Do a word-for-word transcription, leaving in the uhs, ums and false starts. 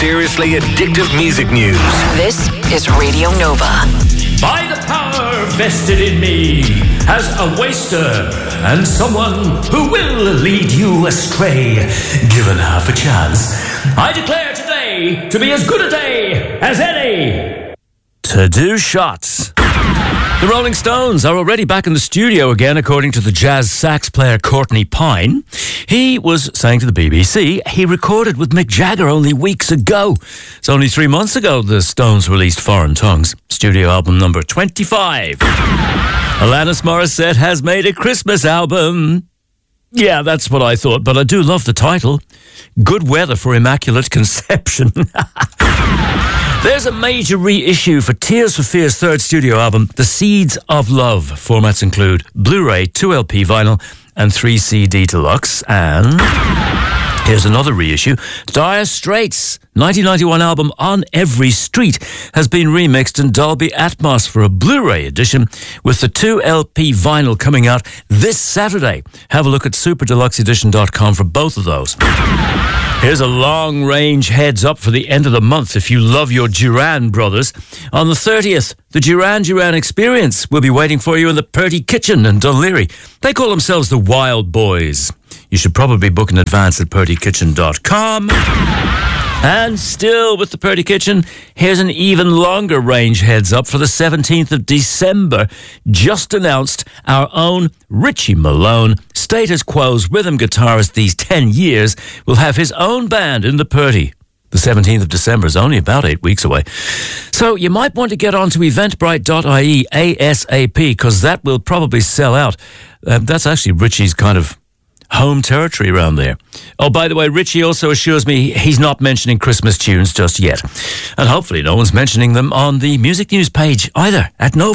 Seriously addictive music news. This is Radio Nova. By the power vested in me as a waster and someone who will lead you astray, given half a chance, I declare today to be as good a day as any to do shots. The Rolling Stones are already back in the studio again, according to the jazz sax player Courtney Pine. He was saying to the B B C he recorded with Mick Jagger only weeks ago. It's only three months ago the Stones released Foreign Tongues, studio album number twenty-five. Alanis Morissette has made a Christmas album. Yeah, that's what I thought, but I do love the title. Good Weather for Immaculate Conception. There's a major reissue for Tears for Fears' third studio album, The Seeds of Love. Formats include Blu-ray, two L P vinyl, and three C D deluxe. And here's another reissue. Dire Straits' nineteen ninety-one album On Every Street has been remixed in Dolby Atmos for a Blu-ray edition, with the two L P vinyl coming out this Saturday. Have a look at super deluxe edition dot com for both of those. Here's a long-range heads-up for the end of the month if you love your Duran brothers. On the thirtieth, the Duran Duran Experience will be waiting for you in the Purdy Kitchen in Dún Laoghaire. They call themselves the Wild Boys. You should probably book in advance at purdy kitchen dot com. And still with the Purdy Kitchen, here's an even longer range heads up for the seventeenth of December. Just announced our own Richie Malone, Status Quo's rhythm guitarist these ten years, will have his own band in the Purdy. The seventeenth of December is only about eight weeks away. So you might want to get on to eventbrite dot I E ASAP, because that will probably sell out. Uh, that's actually Richie's kind of home territory around there. Oh, by the way, Richie also assures me he's not mentioning Christmas tunes just yet. And hopefully no one's mentioning them on the music news page either at Nova.